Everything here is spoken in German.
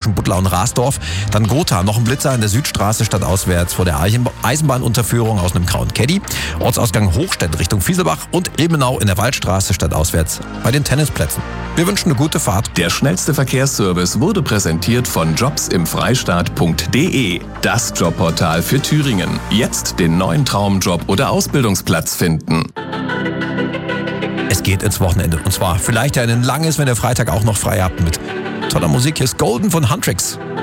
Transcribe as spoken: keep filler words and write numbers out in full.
zwischen Buttlar und Rasdorf. Dann Gotha, noch ein Blitzer an der Südstraße stadtauswärts vor der Eisenbahnunterführung aus einem grauen Caddy. Ortsausgang Hochstedt Richtung Fieselbach und Ilmenau in der Waldstraße stadtauswärts bei den Tennisplätzen. Wir wünschen eine gute Fahrt. Der schnellste Verkehrsservice wurde präsentiert von jobs im freistaat punkt de. Das Jobportal für Thüringen. Jetzt den neuen Traumjob oder Ausbildungsplatz finden. Es geht ins Wochenende. Und zwar vielleicht ja ein langes, wenn ihr Freitag auch noch frei habt mit toller Musik. Hier ist Golden von Huntrix.